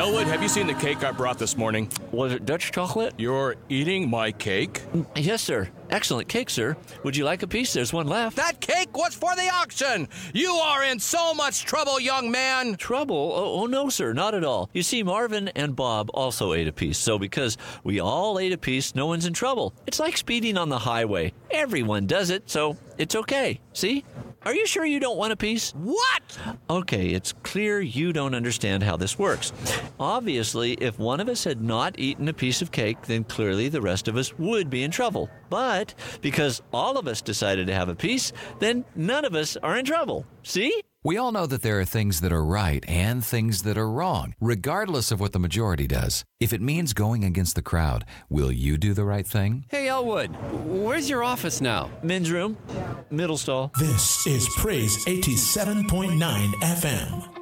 Elwood, have you seen the cake I brought this morning? Was it Dutch chocolate? You're eating my cake? Yes, sir. Excellent cake, sir. Would you like a piece? There's one left. That cake was for the auction! You are in so much trouble, young man! Trouble? Oh, no, sir. Not at all. You see, Marvin and Bob also ate a piece. So because we all ate a piece, no one's in trouble. It's like speeding on the highway. Everyone does it, so it's okay. See? Are you sure you don't want a piece? What? Okay, it's clear you don't understand how this works. Obviously, if one of us had not eaten a piece of cake, then clearly the rest of us would be in trouble. But because all of us decided to have a piece, then none of us are in trouble. See? We all know that there are things that are right and things that are wrong, regardless of what the majority does. If it means going against the crowd, will you do the right thing? Hey, Elwood, where's your office now? Men's room, middle stall. This is Praise 87.9 FM.